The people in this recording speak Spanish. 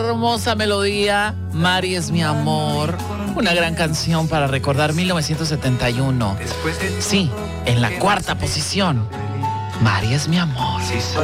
Hermosa melodía, Mari es mi amor. Una gran canción para recordar 1971. Sí, en la cuarta posición. Mari es mi amor.